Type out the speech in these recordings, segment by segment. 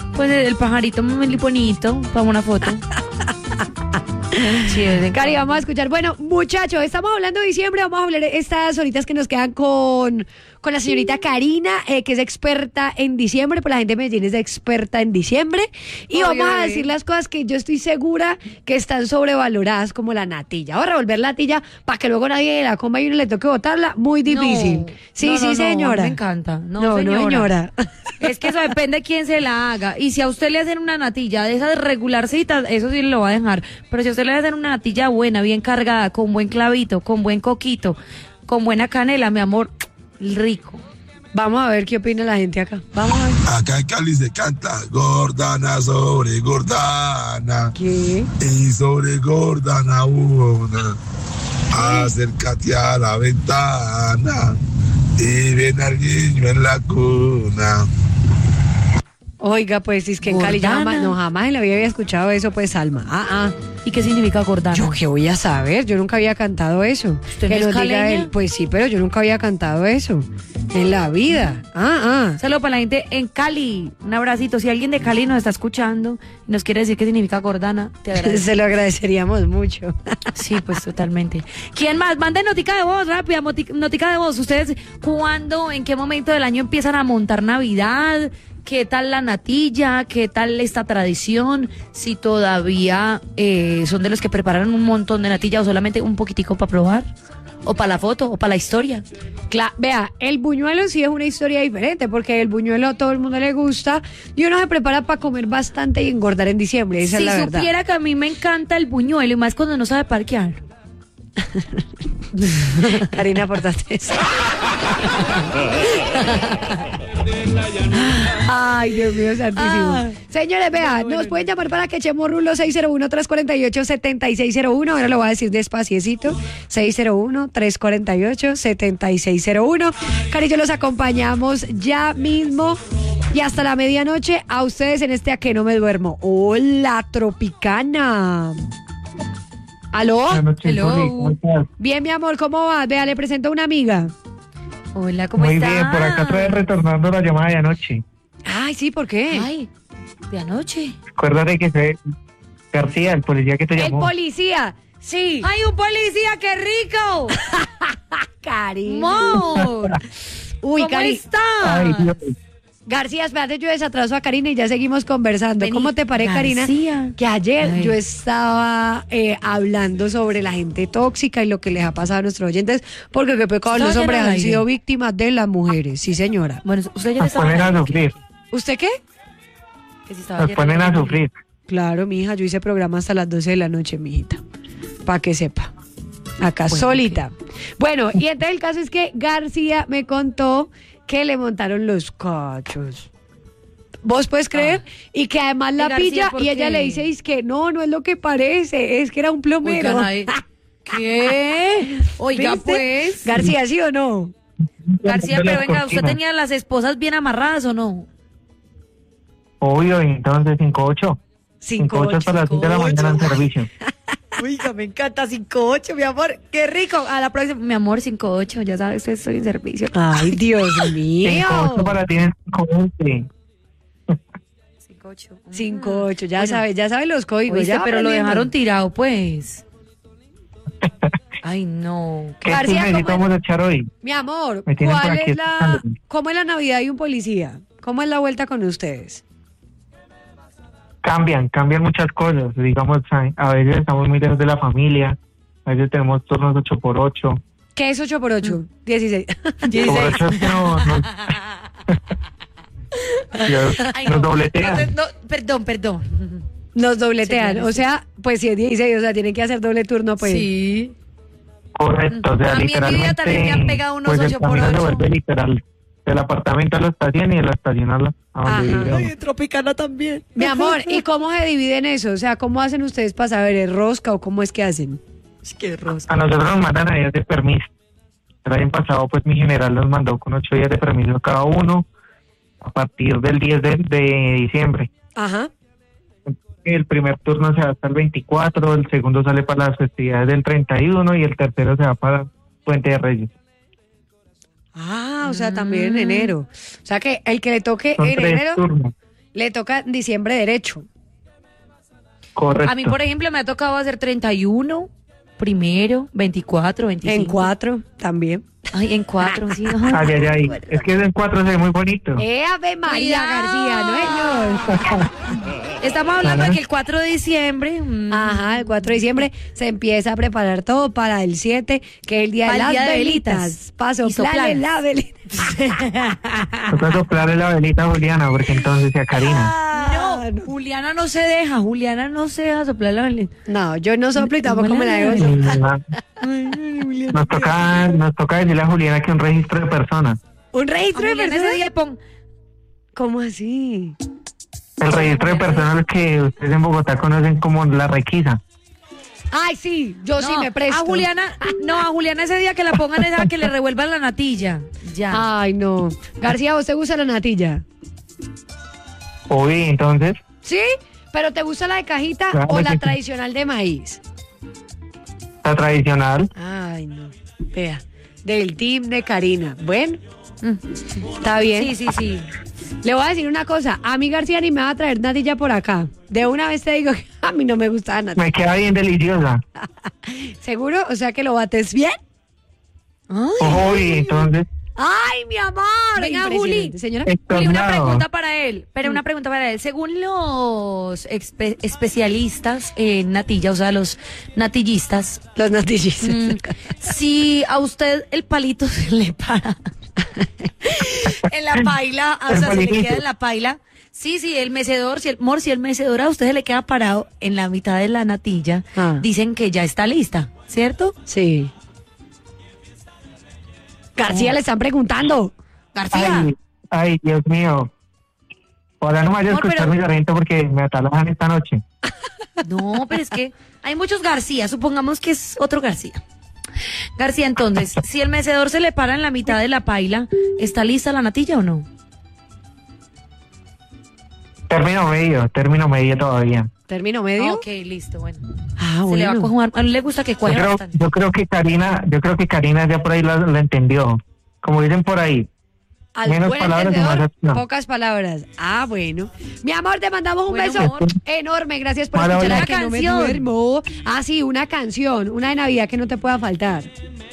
Pues el pajarito muy bonito, para una foto. Sí, Cari, vamos a escuchar. Bueno, muchachos, estamos hablando de diciembre. Vamos a hablar estas horitas que nos quedan con la señorita Karina, que es experta en diciembre. Pues la gente de Medellín es experta en diciembre. Y vamos a decir las cosas que yo estoy segura que están sobrevaloradas, como la natilla. Vamos a revolver la natilla para que luego nadie la coma y uno le toque botarla. Muy difícil. No, sí, señora. Me encanta. No, señora. Es que eso depende de quién se la haga. Y si a usted le hacen una natilla de esas regularcitas, eso sí lo va a dejar. Pero si a usted le hacen una natilla buena, bien cargada, con buen clavito, con buen coquito, con buena canela, mi amor, rico. Vamos a ver qué opina la gente acá. Vamos a ver. Acá en Cali se canta Gordana sobre Gordana. ¿Qué? Y sobre Gordana una. Acércate a la ventana y ven al niño en la cuna. Oiga, pues es que en Cali jamás en la vida había escuchado eso, pues, Alma. ¿Y qué significa Gordana? Yo qué voy a saber, yo nunca había cantado eso. ¿Usted que no nos es diga caleña? él, pues sí, pero yo nunca había cantado eso en la vida. Saludo para la gente en Cali. Un abracito. Si alguien de Cali nos está escuchando y nos quiere decir qué significa Gordana, te agradezco. Se lo agradeceríamos mucho. Sí, pues totalmente. ¿Quién más? Manden notica de voz, rápida, notica de voz. ¿Ustedes cuándo, en qué momento del año empiezan a montar Navidad? ¿Qué tal la natilla? ¿Qué tal esta tradición? Si todavía son de los que preparan un montón de natilla o solamente un poquitico para probar, o para la foto, o para la historia. Vea, el buñuelo sí es una historia diferente, porque el buñuelo a todo el mundo le gusta y uno se prepara para comer bastante y engordar en diciembre, esa es la verdad. Si supiera que a mí me encanta el buñuelo, y más cuando no sabe parquear. Karina, aportaste eso. Ay, Dios mío santísimo. Señores, vea, nos pueden llamar para que echemos rulo 601-348-7601. Ahora lo voy a decir despaciecito. 601-348-7601. Cari, yo los acompañamos ya mismo y hasta la medianoche a ustedes en este A que no me duermo. Hola, Tropicana. ¿Aló? Buenas noches, Hello. Juli, ¿cómo estás? Bien, mi amor, ¿cómo vas? Vea, le presento a una amiga. Hola, ¿cómo Muy estás? bien, por acá otra vez retornando la llamada de anoche. Ay, sí, ¿por qué? Ay, de anoche. Acuérdate que fue García, el policía que te El llamó. policía, sí. ¡Ay, un policía, qué rico! Cari. ¡Amor! Uy, ¿Cómo Cari. estás? Ay, Dios. García, espérate, yo desatraso a Karina y ya seguimos conversando. Vení, ¿Cómo te parece, Karina? García. Que ayer Ay. yo estaba hablando sobre la gente tóxica y lo que les ha pasado a nuestros oyentes, porque qué pecado, Estaba los hombres lleno de han aire. sido víctimas de las mujeres. Sí, señora. Bueno, usted ya Nos estaba ponen a hablando sufrir. ¿Usted qué? que si estaba Nos lleno ponen de a aire. sufrir. Claro, mi hija, yo hice programa hasta las 12 de la noche, mi hijita. Para que sepa. Acá Bueno, solita. Bueno, y entonces el caso es que García me contó que le montaron los cachos. ¿Vos puedes creer? Y que además la García, pilla ¿por y ella qué? le dice, es que no es lo que parece, es que era un plomero. Oigan, ahí. ¿Qué? Oiga, ¿Viste? pues. García, ¿sí o no? García, De pero las venga, ¿usted cortinas. tenía las esposas bien amarradas o no? Obvio, entonces 5-8. 5-8 para las 5 de la mañana en servicio. Oiga, me encanta 5-8, mi amor. Qué rico. A la próxima, mi amor, 5-8, ya sabes, estoy en servicio. Ay, Dios mío. 5-8 para ti en 5-20. 5-8. 5-8, ya Bueno. sabe los códigos. Oíste, ya pero lo aprendiendo. dejaron tirado, pues. Ay, no. ¿Qué García, chismecito ¿cómo vamos a echar hoy? Mi amor, Me tienen por ¿cuál aquí es la, escuchando. cómo es la Navidad de un policía? ¿Cómo es la vuelta con ustedes? Cambian muchas cosas. Digamos, a veces estamos muy lejos de la familia. A veces tenemos turnos 8x8. ¿Qué es 8x8? 16. 8x8 es que no. Ay, Nos no. dobletean. No, perdón. Nos dobletean, Sí, o sea, pues si es 16, o sea, tienen que hacer doble turno, pues. Sí. Correcto, o sea, A mí en mi vida literalmente, también me han pegado unos pues 8 por el camino 8. se vuelve literal del apartamento a la estación y de la estación a donde Ajá. vivimos. Tropicana también. Mi amor, ¿y cómo se dividen eso? O sea, ¿cómo hacen ustedes para saber el rosca o cómo es que hacen? Qué rosca. A nosotros nos mandan a días de permiso. El año pasado, pues mi general nos mandó con 8 días de permiso cada uno a partir del 10 de diciembre. Ajá. El primer turno se va hasta el 24, el segundo sale para las festividades del 31 y el tercero se va para Puente de Reyes. Ah, o sea, también en enero. O sea que el que le toque Son en 3 enero, turnos. le toca en diciembre derecho. Correcto. A mí, por ejemplo, me ha tocado hacer 31, primero, 24, 25. En 4 también. Ay, en 4, sí. Ay. Es que en 4 se ve muy bonito. Ave María Cuidado. García, ¿no, Estamos hablando de que el 4 de diciembre. Ajá, el 4 de diciembre se empieza a preparar todo para el 7, que es el día de Para las el día de velitas. velitas. Paso, Y sopladas. la velita. Toca soplarle la velita a Juliana porque entonces se acarina. No, Juliana no se deja. Juliana no se deja soplar la velita. No, yo no soplo y tampoco me la Y dejo. Nos toca decirle a Juliana que un registro de personas. Un registro de Juliana ese personas. día ¿Cómo así? El registro de personas que ustedes en Bogotá conocen como la requisa. Ay, sí, yo sí me presto. A Juliana ese día que la pongan es a que le revuelvan la natilla. Ya. Ay, no. García, ¿vos te gusta la natilla? Uy, entonces, ¿Sí? ¿Pero te gusta la de cajita Claro o que la sí. tradicional de maíz? la tradicional. Ay, no. Vea, del team de Karina. Bueno, está bien. Sí. Le voy a decir una cosa. A mí García ni me va a traer natilla por acá. De una vez te digo que a mí no me gusta la natilla. Me queda bien deliciosa. ¿Seguro? O sea que lo bates bien. Uy, entonces, ¡Ay, mi amor! Venga, Impresionante. Juli. Señora. Juli, una estornado. pregunta para él. Pero una pregunta para él. Según los especialistas en natilla, o sea, los natillistas, Los natillistas. si a usted el palito se le para en la paila, o El sea, se le palitito. queda en la paila. Sí, el mecedor, si el mecedor a usted se le queda parado en la mitad de la natilla, Ah. dicen que ya está lista, ¿cierto? Sí. García, le están preguntando. García. ay, Dios mío. Ahora no me vaya a Amor, escuchar pero- mi garganta porque me atalajan esta noche. No, pero es que hay muchos García, supongamos que es otro García. García, entonces, si el mecedor se le para en la mitad de la paila, ¿está lista la natilla o no? Término medio todavía. ¿Término medio? Ok, listo, bueno. Ah, Se le va a bueno. conjugar. A él le gusta que cuaje bastante. Yo creo que Karina ya por ahí la entendió. Como dicen por ahí. Al Menos buen palabras y entendedor, más acción. pocas palabras. Ah, bueno. Mi amor, te mandamos un Bueno, beso amor. enorme. Gracias por Hola, escuchar hola. a Que No Me Canción. Duermo. Ah, sí, una canción. Una de Navidad que no te pueda faltar.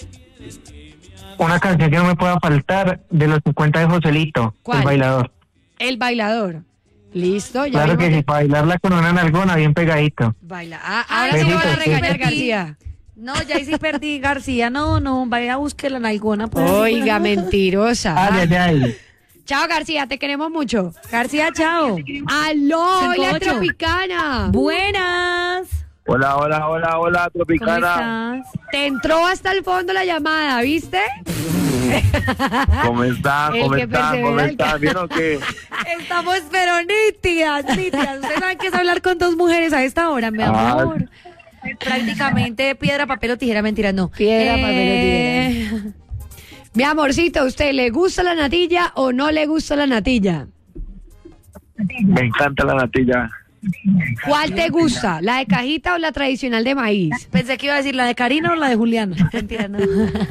Una canción que no me pueda faltar de los 50 de Joselito, ¿Cuál? El Bailador. El bailador. Listo, ya Claro que vimos sí, para bailarla con una nalgona bien pegadito. Baila. Ah, ahora sí Besitos, me van a regañar, besitos. García. No, ya ahí sí perdí, García. No, vaya a buscar la nalgona. Pues, Oiga, mentirosa. Ay. Chao, García, te queremos mucho. García, chao. ¡Aló, la 5-8. Tropicana! Buenas. Hola, ¿Cómo Tropicana. estás? Te entró hasta el fondo la llamada, ¿viste? ¿Cómo están? El ¿Cómo que están? persevera ¿Cómo el están? ¿Vieron que? Estamos pero nítidas. Ustedes saben que es hablar con dos mujeres a esta hora, mi amor. Prácticamente piedra, papel o tijera, mentira, no. Piedra, papel o Mi amorcito, ¿usted le gusta la natilla o no le gusta la natilla? Me encanta la natilla. ¿Cuál te gusta? ¿La de cajita o la tradicional de maíz? Pensé que iba a decir la de Karina o la de Juliana. Mentira, no.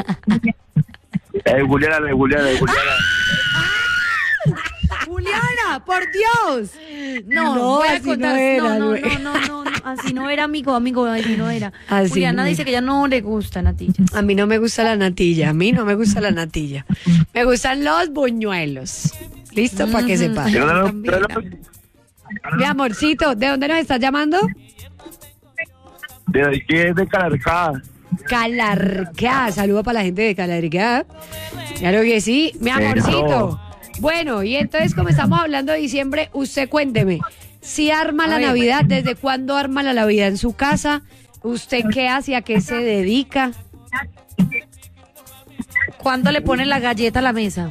Juliana. Juliana, por Dios. No, voy a así contar. no era, No, güey. así no era, amigo, así no era. Así Juliana no dice era. que ya no le gusta natillas. A mí no me gusta la natilla, a mí no me gusta la natilla. Me gustan los buñuelos. ¿Listo? Para que sepa. Mi amorcito, ¿de dónde nos estás llamando? ¿De aquí es de Calarcá? Calarcá. Saludo para la gente de Calarcá. Claro que sí. Mi amorcito. Bueno, y entonces como estamos hablando de diciembre, usted cuénteme. Si arma A la ver. Navidad, ¿desde cuándo arma la Navidad en su casa? ¿Usted qué hace? ¿A qué se dedica? ¿Cuándo le ponen la galleta a la mesa?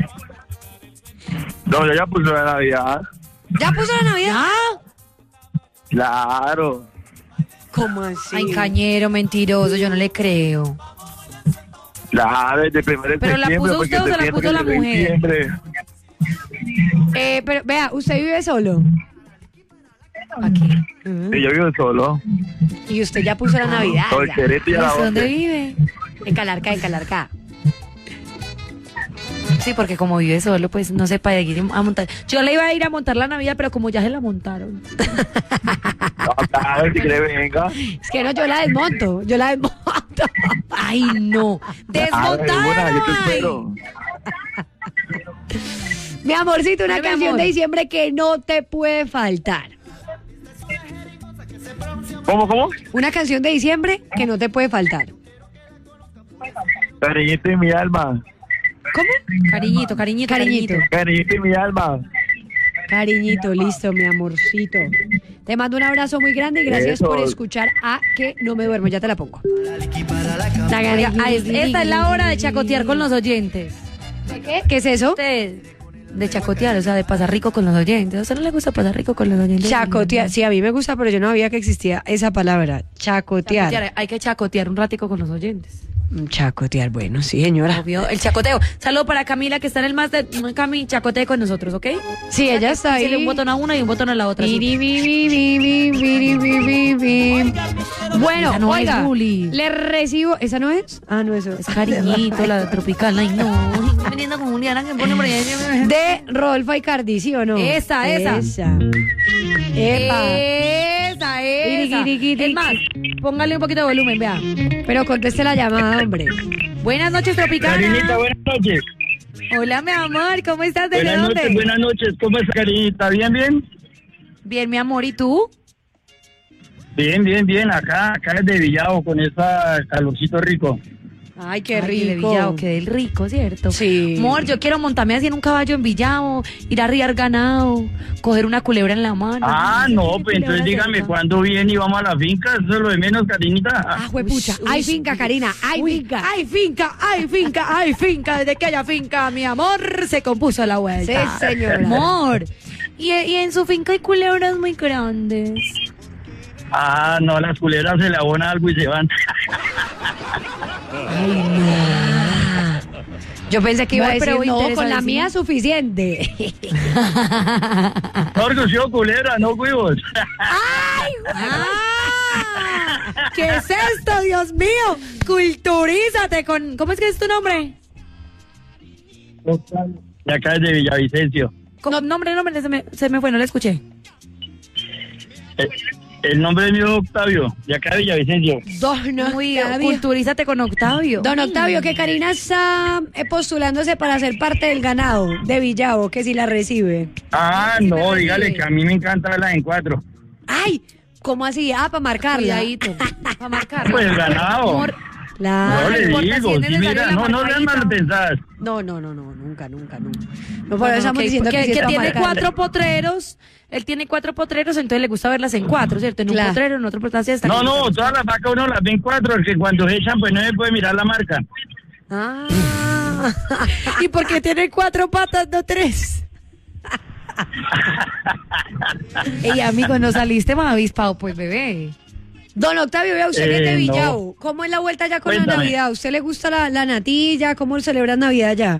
No, yo ya puse la Navidad. ¿Ya puso la Navidad? Claro. ¿Cómo así? Ay, cañero, mentiroso, yo no le creo. Claro, desde primero de ¿Pero la septiembre, puso usted porque o se la puso la septiembre, mujer? diciembre. Pero vea, ¿usted vive solo? Aquí. Y yo vivo solo. Y usted ya puso la Navidad. Todo el ya. Quereto y a la ¿Dónde once. vive? En Calarcá. Sí, porque como vive solo, pues no sepa de ir a montar. Yo le iba a ir a montar la Navidad, pero como ya se la montaron. No, claro, si quiere venga. Es que no, yo la desmonto. Ay, no. Buena, yo te ¡Desmontaron! espero. Mi amorcito, una Ay, mi canción amor. de diciembre que no te puede faltar. ¿Cómo? Una canción de diciembre que no te puede faltar. Cariñito en mi alma. ¿Cómo? Cariñito. Cariñito. Cariñito en mi alma. Cariñito, listo, mi amorcito. Te mando un abrazo muy grande y gracias Eso. por escuchar a Que No Me Duermo. Ya te la pongo. Oiga, esta es la hora de chacotear con los oyentes. ¿Qué es eso? Usted, de chacotear, o sea, de pasar rico con los oyentes. ¿A usted no le gusta pasar rico con los oyentes? Chacotear. Sí, a mí me gusta, pero yo no sabía que existía esa palabra. Chacotear. Chacotear, hay que chacotear un ratico con los oyentes. Chacotear, bueno, sí, señora. Obvio, el chacoteo. Saludo para Camila, que está en el máster. Cami, chacotee con nosotros, ¿ok? Sí, ella está ahí. Písele un botón a una y un botón a la otra. así. Bueno, Esa no es, oiga, Juli. le recibo. ¿Esa no es? Ah, no, eso Es cariñito, la tropical. Ay, no. Estoy viniendo con Juliana que pone por ahí. de Rodolfo Icardi, ¿sí o no? Esa. Epa. Esa. Es más, póngale un poquito de volumen, vea. Pero conteste la llamada, hombre. Buenas noches, Tropicana. Carinita, buenas noches. Hola, mi amor, ¿cómo estás? ¿Desde dónde? Buenas noches. ¿Cómo es, Carinita? ¿Bien? Bien, mi amor, ¿y tú? Bien. Acá desde Villavo con ese calorcito rico. Ay, qué Ay, de rico. Villavo, qué del rico, ¿cierto? Sí. Amor, yo quiero montarme así en un caballo en Villavo, ir a arriar ganado, coger una culebra en la mano. Ah, no, pues entonces dígame cuándo viene y vamos a la finca. Eso es lo de menos, Carinita. Ah, juepucha. Uy, Hay uy, finca, Karina. Hay finca. Hay finca. Desde que haya finca, mi amor, se compuso la vuelta. Sí, señora. Amor. Y en su finca hay culebras muy grandes. Ah, no, las culebras se le abona algo y se van. Yo pensé que iba a Amor, decir, pero no, con la interesante, mía sí. suficiente. No, porque yo culebra, no huevos. ¡Ah! ¿Qué es esto, Dios mío? Culturízate con... ¿Cómo es que es tu nombre? De acá desde Villavicencio. Nombre, se me fue, no le escuché. El nombre mío es Octavio, de acá de Villavicencio. Muy culturízate con Octavio. Don Octavio, que Karina está postulándose para ser parte del ganado de Villavo, que si la recibe. Ah, Sí, no, me dígale recibe. que a mí me encanta verlas en cuatro. ¡Ay! ¿Cómo así? Ah, para marcarla. Cuidadito, para marcarlo. Pues el ganado. Amor, Claro. No no le importa digo, si es sí, necesario mira, la no sean marcadita. mal pensadas. No, nunca. No, por eso estamos ok, diciendo porque que, sí es que pa' tiene marcarla. 4 potreros. Él tiene 4 potreros, entonces le gusta verlas en 4, ¿cierto? En un Claro. potrero, en otro potrero. Hasta No, que- no, todas las vacas uno las ven cuatro, porque cuando se echan, pues no se puede mirar la marca. Ah. ¿Y por qué tiene 4 patas, no 3? Ey, amigo, no saliste más avispado, pues, bebé. Don Octavio, vea, usted que es de No. Villavo. ¿Cómo es la vuelta ya con la Cuéntame. Navidad? ¿Usted le gusta la natilla? ¿Cómo celebran Navidad ya?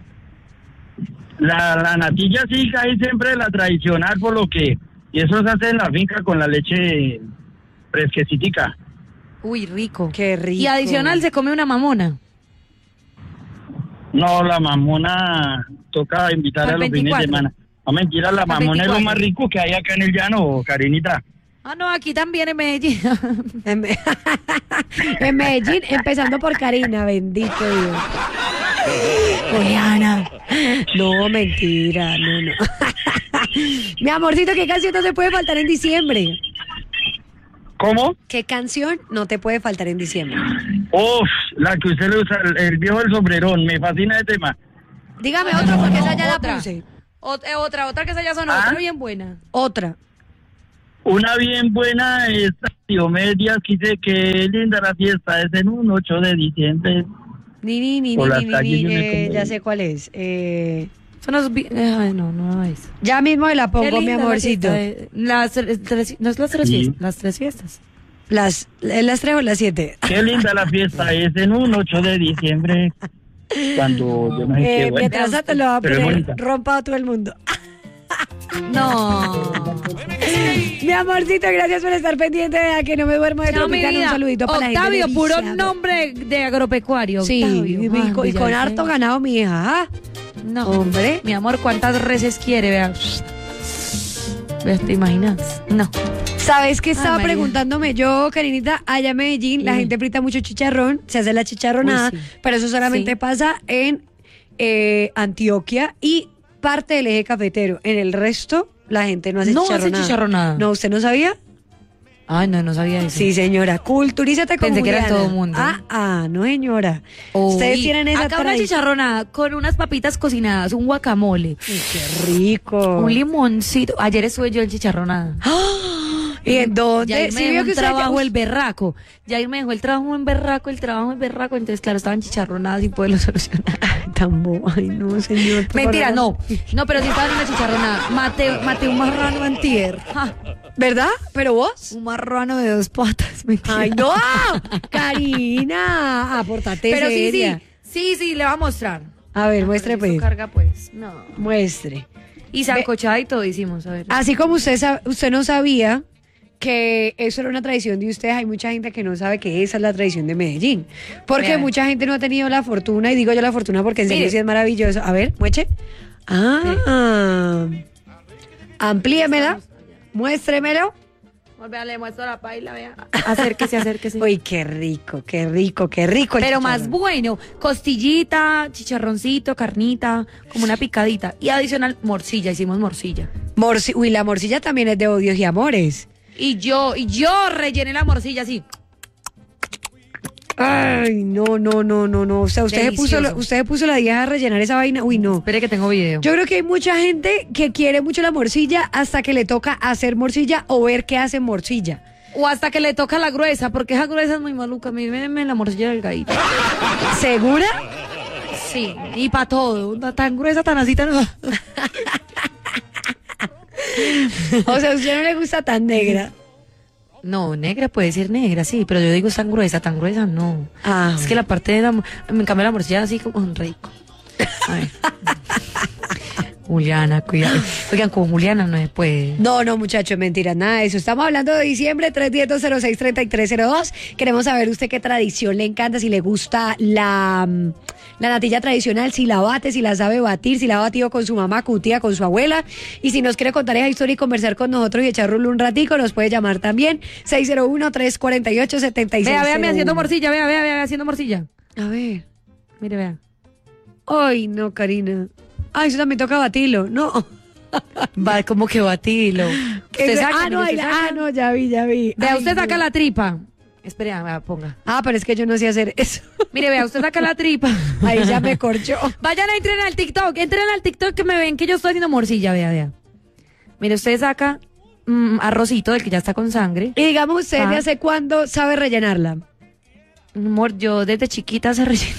La natilla sí, casi siempre la tradicional, por lo que... Y eso se hace en la finca con la leche fresquecitica. Uy, rico. Qué rico. Y adicional se come una mamona. No, la mamona toca invitar Para a los el fines de 24. semana. No, mentira, la Para el mamona es lo 24. más rico que hay acá en el llano, Carinita. Ah, no, aquí también en Medellín. En, Me- en Medellín, empezando por Karina, bendito Dios. Juliana. No, mentira, no. Mi amorcito, ¿qué canción no te puede faltar en diciembre? ¿Cómo? ¿Qué canción no te puede faltar en diciembre? Uf, la que usted le usa, el viejo del sombrerón, me fascina ese tema. Dígame otra porque esa ya la Otra. puse. Otra que esa ya sonó, ¿Ah? otra bien buena. Otra. Una bien buena es Diomedes, que dice que linda la fiesta, es en un 8 de diciembre. Por las calles yo me como- ya sé cuál es. Son los... Ay, no es. Ya mismo me la Qué pongo, mi linda la amorcito. fiesta de- no es las tres Sí. fiestas, las tres fiestas. ¿Las 3 o las 7? Qué linda la fiesta, es en un 8 de diciembre. Cuando yo no sé qué, bueno. Mientras tanto lo va a Pero es poner bonita. rompa a todo el mundo. No. Mi amorcito, gracias por estar pendiente de a que no me duermo de No, mi Tropicana. Un vida. saludito para la gente Octavio, de puro Lisiado. nombre de agropecuario. Sí, Octavio. y Ay, con ya harto sé. ganado, mi hija. ¿Ah? No, Hombre. Mi amor, ¿cuántas reses quiere? Vea. Vea, ¿te imaginas? No. ¿Sabes qué estaba María. preguntándome yo, Karinita? Allá en Medellín, la Uy. gente frita mucho chicharrón, se hace la chicharronada, Uy, sí. pero eso solamente Sí. pasa en Antioquia y parte del eje cafetero. En el resto, la gente no hace No hace chicharronada. chicharronada. No, ¿usted no sabía? Ay, no sabía eso. Sí, señora. Culturízate con Pensé que era en Juliana. todo mundo. No, señora. Uy, Ustedes tienen esa acá una tradición. chicharronada con unas papitas cocinadas, un guacamole, Uy, qué rico. un limoncito. Ayer estuve yo en chicharronada. ¿Y en dónde? Yair Sí, me vio dejó que un usted- trabajo el berraco. Yair me dejó el trabajo en berraco. Entonces, claro, estaban chicharronadas sin poderlo solucionar. Tan bobo. Ay, no, señor. por Mentira, favor. no, pero sí estaban en una chicharronada. Maté un marrano antier. Ja, ¿Verdad? ¿Pero vos? un marrano de 2 patas. Mentira. ¡Ay, no! Karina, apórtate Pero seria. sí, le va a mostrar. A ver, muestre, Pero eso pues. carga, pues. No. Muestre. Y sancochada y todo hicimos, a ver. Así como usted no sabía que eso era una tradición de ustedes, hay mucha gente que no sabe que esa es la tradición de Medellín. Porque Vean. mucha gente no ha tenido la fortuna, y digo yo la fortuna porque en serio Mire. sí es maravilloso. A ver, mueche. Amplíemela. Muéstremelo. Vea, le muestro la paila, vea. Acérquese. Uy, qué rico, qué rico, qué rico. el Pero más chicharrón. bueno, costillita, chicharroncito, carnita, como una picadita. Y adicional, morcilla, hicimos morcilla. Uy, la morcilla también es de odios y amores. Y yo rellené la morcilla así. Ay, no. O sea, Delicioso. usted se puso la 10 a rellenar esa vaina. Uy, no. Espere que tengo video. Yo creo que hay mucha gente que quiere mucho la morcilla hasta que le toca hacer morcilla o ver qué hace morcilla. O hasta que le toca la gruesa, porque esa gruesa es muy maluca. Mírenme la morcilla delgadita. ¿Segura? Sí, y para todo. Tan gruesa, tan así, tan... O sea, a usted no le gusta tan negra. No, negra puede ser negra, sí, pero yo digo tan gruesa, no. Ah, Es que la parte de la... Me cambia la morcilla así como un rico. A ver. Juliana, cuidado. Oigan, con Juliana no se puede. No, muchacho, mentira, nada de eso. Estamos hablando de diciembre, 310-206-3302. Queremos saber usted qué tradición le encanta, si le gusta la natilla tradicional, si la bate, si la sabe batir, si la ha batido con su mamá, con su tía, con su abuela. Y si nos quiere contar esa historia y conversar con nosotros y echar rulo un ratico, nos puede llamar también. 601-348-7601. Vea, haciendo morcilla, vea, haciendo morcilla. A ver. Mire, vea. Ay, no, Karina. Ay, eso también toca batirlo. No. Va, como que batilo. Usted saca, mire, usted saca. no, ya vi. Vea, Ay, usted no. saca la tripa. Espere, vea, ponga. Pero es que yo no sé hacer eso. Mire, vea, usted saca la tripa. Ahí ya me corchó. Vayan, entren al TikTok que me ven que yo estoy haciendo morcilla, vea. Mire, usted saca arrocito del que ya está con sangre. Y digamos, ¿usted Ah. de hace cuándo sabe rellenarla? Amor, yo desde chiquita se rellena.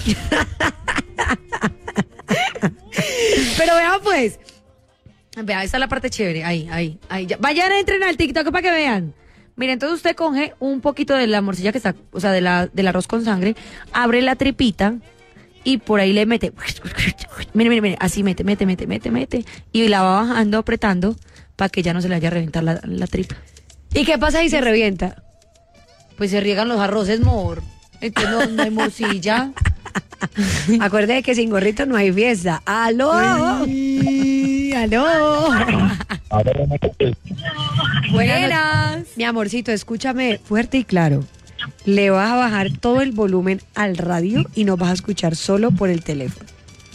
Pero vea pues. Vea, esta es la parte chévere. Ahí. Ya. Vayan, entren al TikTok para que vean. Mire, entonces usted coge un poquito de la morcilla que está, o sea, del arroz con sangre, abre la tripita y por ahí le mete. Mire, así mete. Y la va bajando, apretando, para que ya no se le vaya a reventar la tripa. ¿Y qué pasa si se revienta? Pues se riegan los arroces, mor. Entonces no hay morcilla. Acuerde que sin gorrito no hay fiesta. ¡Aló! ¡Aló! Buenas. Mi amorcito, escúchame fuerte y claro. Le vas a bajar todo el volumen al radio y nos vas a escuchar solo por el teléfono.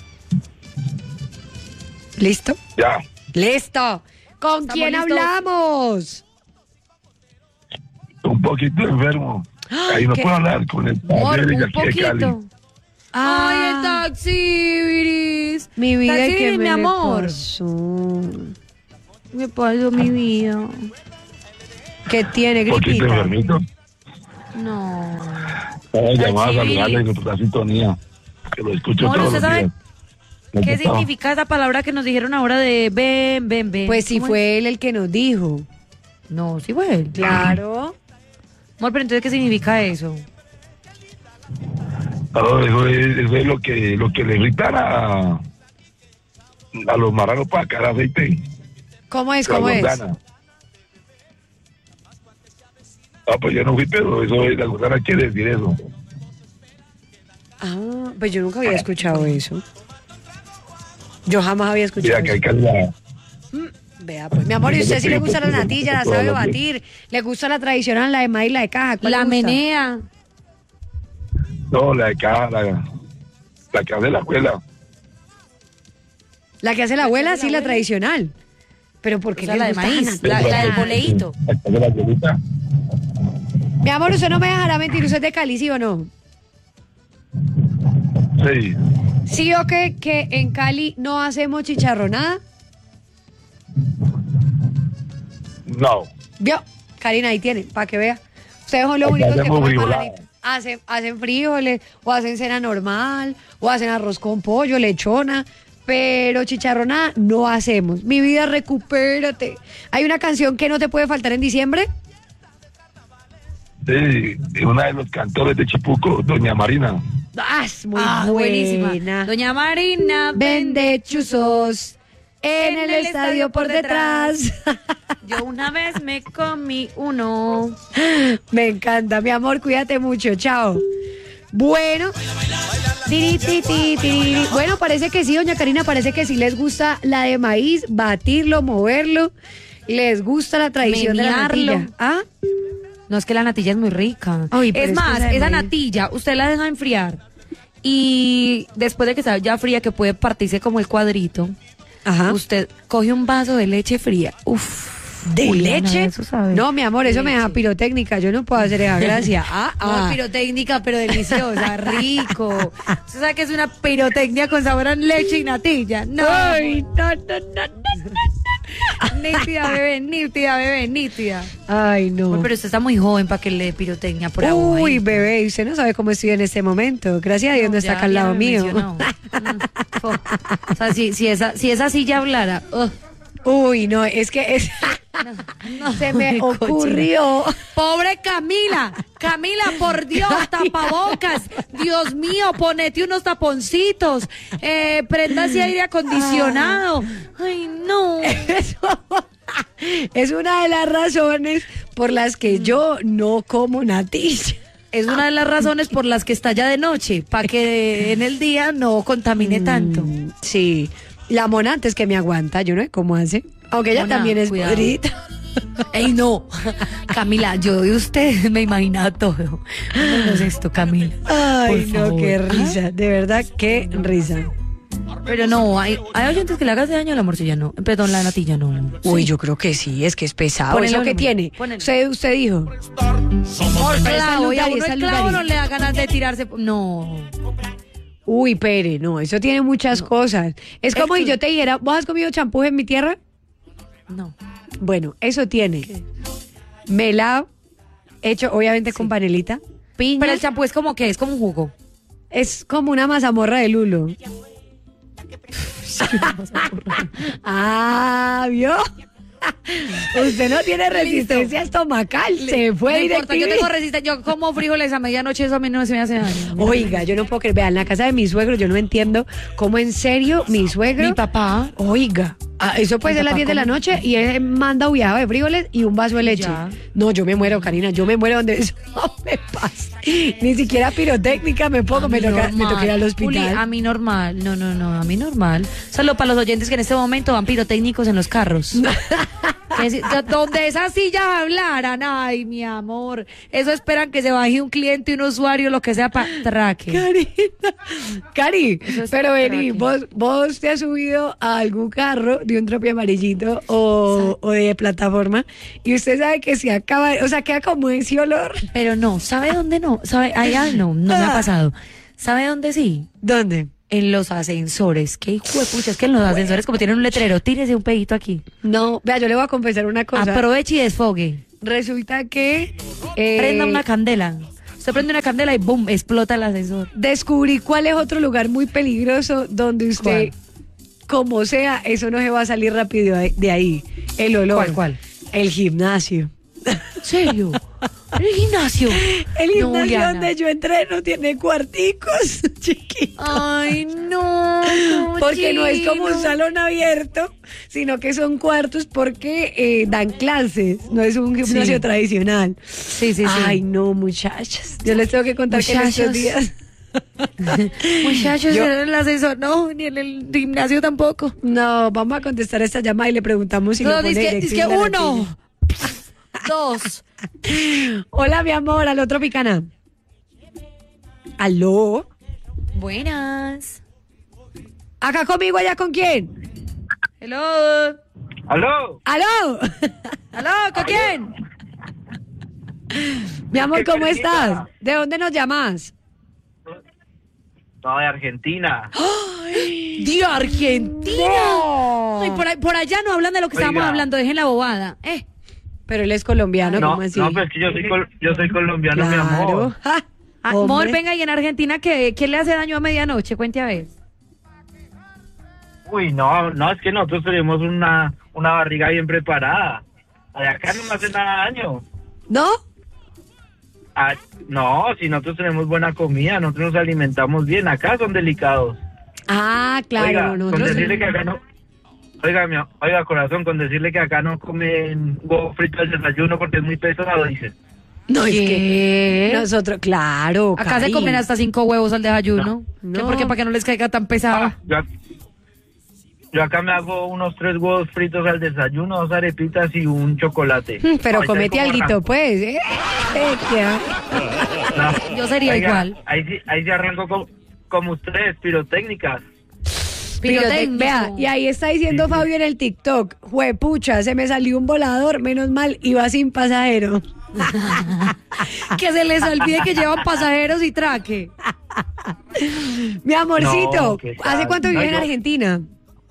¿Listo? Ya. ¡Listo! ¿Con Estamos quién listos. hablamos? Un poquito enfermo. Ahí no ¿Qué? puedo hablar con el Mor, padre de un aquí de Cali. poquito. Ay, el taxi, Iris. Mi vida, Taxi, ¿y qué mi me amor. pasó? Me pasó mi vida. ¿Qué tiene, Poquito gripita? enfermito. No. Llamaba a Chiri. saludarle y la sintonía. Que lo escucho Amor, todos ¿usted los sabe días. qué significa esa palabra que nos dijeron ahora de ven, ven, ven? Pues sí ¿Cómo fue él el que nos dijo. es? No, sí fue él. Claro. Amor, pero entonces, ¿qué significa eso? Claro, eso es lo que le gritan a los marranos para sacar aceite. ¿Cómo es? La ¿Cómo es? gordana. Ah, pues yo no fui, pero eso es, la gordana quiere decir eso. Ah, pues yo nunca había escuchado eso. Yo jamás había escuchado Mira que hay eso. calidad. Vea, pues, mi amor, ¿y usted sí le gusta la natilla, la sabe batir? ¿Le gusta la tradicional, la de maíz, la de caja? ¿Cuál La le gusta? menea. No, la de caja, la que hace la escuela. La que hace la abuela, sí, la tradicional. Pero ¿por qué O sea, le la de gusta maíz, natilla? la del boleíto. La que hace la abuelita. Mi amor, usted no me dejará mentir, ¿usted es de Cali, sí o no? Sí. ¿Sí o qué? Que en Cali no hacemos chicharronada. No. ¿Vio? Karina, ahí tiene, para que vea. Ustedes son los Aquí únicos que hacemos comen frijolada. bananita. Hacen frijoles, o hacen cena normal, o hacen arroz con pollo, lechona, pero chicharronada no hacemos. Mi vida, recupérate. Hay una canción que no te puede faltar en diciembre. Sí, una de los cantores de Chipuco, Doña Marina. Ah, es muy buenísima. buena. Doña Marina, Vende chuzos en el estadio por detrás. Yo una vez me comí uno. Me encanta, mi amor, cuídate mucho, chao. Bueno, bueno, parece que sí, doña Karina, parece que sí les gusta la de maíz, batirlo, moverlo, les gusta la tradición de la Menearlo. natilla. ¿Ah? No, es que la natilla es muy rica. Ay, pero es es que más, esa de esa maíz. natilla, usted la deja enfriar. Y después de que está ya fría, que puede partirse como el cuadrito, Ajá. usted coge un vaso de leche fría. Uf. ¿De Juliana, leche? eso sabe. No, mi amor, eso me deja Leche. pirotécnica, yo no puedo hacer esa gracia. No, pirotécnica, pero deliciosa, rico. ¿Usted sabe que es una pirotecnia con sabor a leche y natilla? No. Ay, no. Nítida, bebé, nítida, bebé, nítida. Ay, no. Pero usted está muy joven para que le dé pirotecnia por agua. Uy, bebé, usted no sabe cómo estoy en este momento. Gracias a Dios no está acá al lado mío. O sea, si esa silla hablara. Uy, no, es que se me ocurrió. Pobre Camila, por Dios, tapabocas, Dios mío, ponete unos taponcitos, prenda ese aire acondicionado. Ay, no. Es una de las razones por las que yo no como natilla. Es una de las razones por las que está ya de noche, para que en el día no contamine tanto. Sí, la mona antes que me aguanta, yo no sé cómo hace. Aunque ella Mona, también es cuidado. bonita. Ey, no. Camila, yo de usted me imaginaba todo. No es esto, Camila. Ay, Por no, favor. qué risa. De verdad, qué risa. Pero no, hay oyentes que le hagas daño a la morcilla, no. Perdón, la natilla, no. Uy, yo creo que sí, es que es pesado. Ponelo, ¿Eso qué Luna, tiene? ponelo. Usted dijo. Por clavo, y a Saludar, uno el clavo saludar. no le da ganas de tirarse. No. Uy, Pere, no, eso tiene muchas cosas. Es como si yo te dijera, ¿vos has comido champús en mi tierra? No. Bueno, eso tiene melado, hecho obviamente con panelita, piña. Pero el champú es como que es como un jugo. Es como una mazamorra de lulo. ¿Vio? Usted no tiene resistencia estomacal, se fue No importa, yo directamente. tengo resistencia, yo como frijoles a medianoche, eso a mí no se me hace daño. Oiga, yo no puedo creer. Vean, en la casa de mi suegro, yo no entiendo cómo en serio mi suegro. Mi papá. Oiga, eso puede Mi ser las papá 10 de la come. noche y él manda huyado de frijoles y un vaso de leche. Ya. No, yo me muero, Karina, yo me muero donde eso no me pasa. Ni siquiera pirotécnica me pongo, me toca ir al Juli, hospital. a mí normal. No, a mí normal. Solo para los oyentes que en este momento van pirotécnicos en los carros. Donde esas sillas hablaran, ay, mi amor. Eso esperan que se baje un cliente, un usuario, lo que sea, para traque. Cari, Eso es pero vení, traque. vos te has subido a algún carro de un tropi amarillito o de plataforma y usted sabe que se acaba, o sea, queda como ese olor. Pero no, ¿sabe dónde no? ¿Sabe? Allá no me ha pasado. ¿Sabe dónde sí? ¿Dónde? En los ascensores. Qué hijo de pucha, es que en los ascensores como tienen un letrero, tírese un pedito aquí. No, vea, yo le voy a confesar una cosa. Aproveche y desfogue. resulta que Prenda una candela. Usted prende una candela y boom, explota el ascensor. descubrí cuál es otro lugar muy peligroso donde usted, como sea, eso no se va a salir rápido de ahí. El olor. ¿Cuál? El gimnasio. ¿Serio? ¿El gimnasio? El No, gimnasio Juliana. donde yo entreno tiene cuarticos chiquitos. Ay, no. Porque no es como un Chino. salón abierto, sino que son cuartos porque dan clases, no es un gimnasio Sí. tradicional. Sí. Ay, no, muchachas. Yo les tengo que contar que en estos Muchachos. días. Muchachos, Yo- en el ascensor no, ni en el gimnasio tampoco. No, vamos a contestar esta llamada y le preguntamos si No, lo pone dice directo que en la uno, natilla. dos. Hola, mi amor, aló, Tropicana. Aló. Buenas. Acá conmigo, allá con quién. Hello. ¿Aló? Aló. ¿Aló? ¿Con quién? Mi amor, ¿Qué ¿cómo Karencita? estás? ¿De dónde nos llamas? No, de Argentina. ¡De Argentina! Ay, por allá no hablan de lo que Oiga. estábamos hablando, dejen la bobada. Pero él es colombiano, No, ¿cómo así? no, pues que yo soy colombiano, mi amor. Claro. Ja, Amor, hombre. venga, y en Argentina, ¿qué le hace daño a medianoche? Cuente a ver. Uy, no, es que nosotros tenemos una barriga bien preparada. De acá no me hace nada daño. ¿No? Ah, no, si nosotros tenemos buena comida, nosotros nos alimentamos bien, acá son delicados. Ah, claro. Oiga, con nosotros decirle que acá no... Oiga, corazón, con decirle que acá no comen huevo frito al desayuno porque es muy pesado, dice. No, es que ¿Qué? nosotros, claro. Acá se Cari. comen hasta 5 huevos al desayuno. No. ¿Qué? ¿Por qué? Para que no les caiga tan pesado. Yo acá me hago unos 3 huevos fritos al desayuno, 2 arepitas y un chocolate. Pero Ay, comete ¿cómo alguito, arranco? pues. No. Yo sería igual. Ahí sí arranco como ustedes, pirotécnicas. Pirotécnico. Vea, y ahí está diciendo Fabio en el TikTok, juepucha, se me salió un volador, menos mal, iba sin pasajero. Que se les olvide que llevan pasajeros y traque. Mi amorcito, No, ¿qué tal? ¿hace cuánto vives en No, yo- Argentina?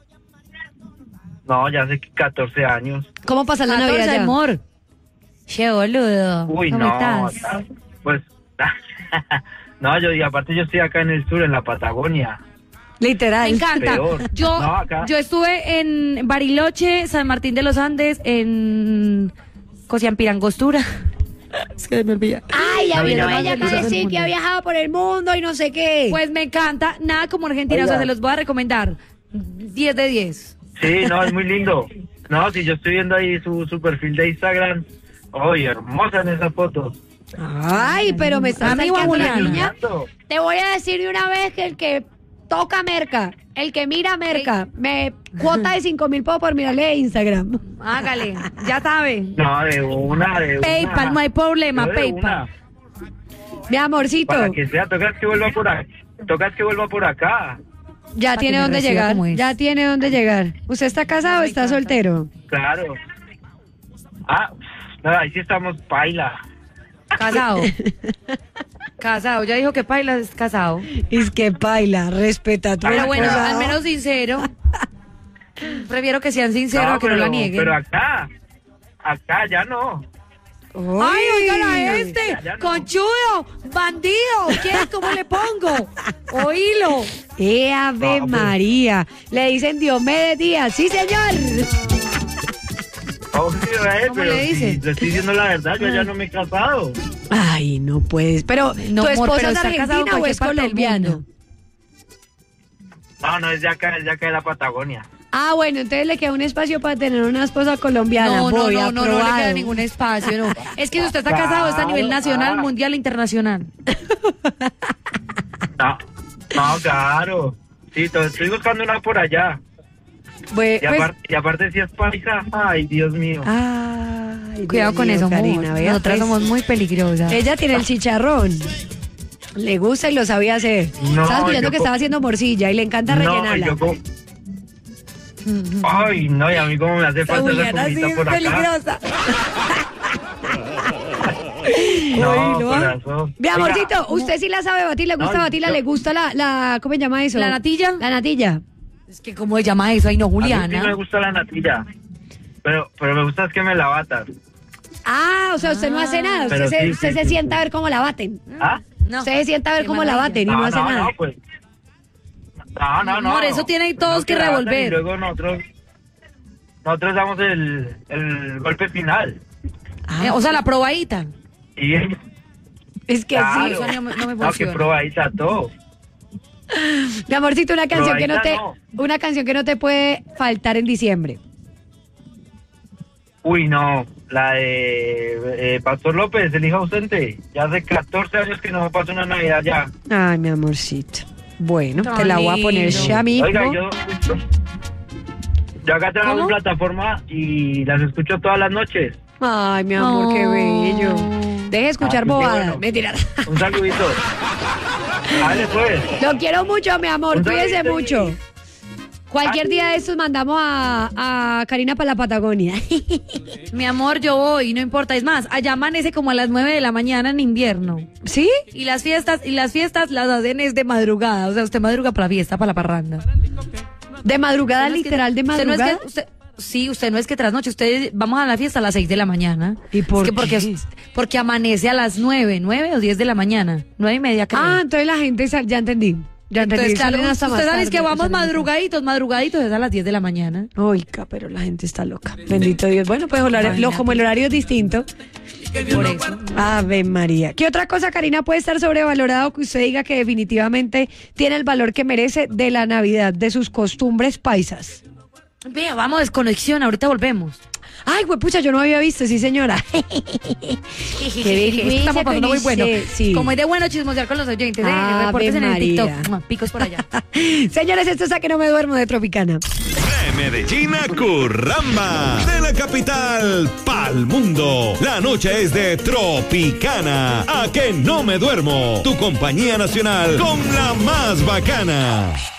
No, ya hace 14 años. ¿Cómo pasas la Navidad 14, allá? amor. Che, boludo. Uy, ¿Cómo no. estás? Pues, no, y aparte yo estoy acá en el sur, en la Patagonia. Literal. Me encanta. Peor. Yo, No, acá. yo estuve en Bariloche, San Martín de los Andes, en Cociampirangostura. Es que me olvida. Ay, ya vino Navidad ella más acá a feliz del decir que ha mundo. viajado por el mundo y no sé qué. Pues me encanta, nada como Argentina, o sea, Oiga. se los voy a recomendar. 10 de 10. Sí, no, es muy lindo. No, si yo estoy viendo ahí su perfil de Instagram. Oye, hermosa en esas fotos. Ay, pero me está Amigo sacando la Juliana. niña. Te voy a decir de una vez que el que toca merca, el que mira merca, me cuota de 5.000 pesos por mirarle Instagram. Hágale, ya sabe. No, de una. PayPal, no hay problema, Yo de PayPal. una. Mi amorcito, Para que sea, tocas que vuelva por acá. ya para tiene que me dónde reciba llegar, como es. ya tiene dónde llegar. ¿Usted está casado o está soltero? Claro. Ah, no, ahí sí estamos paila. Casado. Casado, ya dijo que Paila es casado. Es que paila, respeta a tu Pero bueno, esposa. al menos sincero. Prefiero que sean sinceros a que no la nieguen. Pero acá ya no. ¡Ay, oígala este! Ya no. ¡Conchudo! ¡Bandido! ¿Quién? ¿Cómo le pongo? ¡Oílo! Ave No, pues. María, le dicen Diomedes Díaz, sí señor. Obvio, ¿Cómo pero le dice? si le estoy diciendo la verdad, yo ya no me he casado. Ay, no puedes. Pero, No, ¿tu amor, esposa pero es está casado en argentina o cualquier es parte del colombiana? mundo. No, es de acá de la Patagonia. Ah, bueno, entonces le queda un espacio para tener una esposa colombiana. No, Voy, no le aprobado. queda ningún espacio, no. Es que si usted está casado, está a nivel nacional, mundial, internacional. No, claro. Sí, estoy buscando una por allá. Pues, Y aparte si es paisa, ay, Dios mío. ay, Cuidado Dios con mío, eso, amor. Karina, vea, Nosotras pues. somos muy peligrosas. Ella tiene el chicharrón. Le gusta y lo sabía hacer. No, Estaba escuchando yo que estaba haciendo morcilla y le encanta No, rellenarla. yo como... Ay, no, y a mí como me hace Esta falta esa Juliana sí comida es por acá. peligrosa. No, Oílo, ¿ah? corazón. Mi Oiga, amorcito, usted sí la sabe batir, le gusta No, batirla, yo- le gusta la ¿cómo se llama eso? ¿La natilla? La natilla. Es que, ¿cómo se llama eso? Ay, no, a mí sí me Juliana. gusta la natilla. Pero me gusta es que me la batas. Ah, o sea, usted no hace nada. Pero Usted, sí, usted sí, se sí, sienta sí. a ver cómo la baten. ¿Ah? No. Usted se sienta a ver Qué cómo la maravilla. baten y no hace nada. No, pues. No. Por eso tienen todos que la baten revolver. Y luego nosotros damos el golpe final. O sea, la probadita. Y Es que claro, sí. Eso no me que funciona. probadita todo. Mi amorcito, una canción que no te, Probadita una canción que no te puede faltar en diciembre. Uy, no, la de Pastor López, el hijo ausente. Ya hace 14 años que no pasa una Navidad ya. Ay, mi amorcito. Bueno, Tan te la voy a poner lindo. ya mismo. Oiga, yo acá trabajo ¿Cómo? en plataforma y las escucho todas las noches. Ay, mi amor, qué Oh. bello. Deje de escuchar Ah, pues qué bobadas. bueno. Mentira. Un saludito. Dale, pues. Lo quiero mucho, mi amor. Un Cuídese saludito, mucho. Vicky. Cualquier día de estos mandamos a Karina para la Patagonia. Mi amor, yo voy, no importa. Es más, allá amanece como a las 9 de la mañana en invierno. ¿Sí? Y las fiestas las hacen es de madrugada. O sea, usted madruga para la fiesta, para la parranda. De madrugada, Usted no es que- literal, de usted no es madrugada. que- usted no es que trasnoche. Usted, vamos a la fiesta a las 6 de la mañana. ¿Y por Es que qué? porque amanece a las 9 o 10 de la mañana. 9:30, creo. Ah, entonces la gente ya entendí. Ya entendí. Entonces, claro, Salen hasta más usted sabe tarde, que vamos salen más madrugaditos, es a las 10 de la mañana. tarde. Oiga, pero la gente está loca. Bendito Dios. Bueno, pues como el horario es distinto. Por eso. Ave María. ¿Qué otra cosa, Karina, puede estar sobrevalorado que usted diga que definitivamente tiene el valor que merece de la Navidad, de sus costumbres paisas? Vea, vamos, desconexión, ahorita volvemos. Ay, pucha, yo no había visto, sí, señora. Qué vergüenza Estamos pasando muy bueno. Sí. Como es de bueno chismosear con los oyentes, reportes en el María. TikTok. Picos por allá. Señores, esto es A Que No Me Duermo de Tropicana. De Medellín a Curramba, de la capital pa'l mundo. La noche es de Tropicana. A Que No Me Duermo, tu compañía nacional con la más bacana.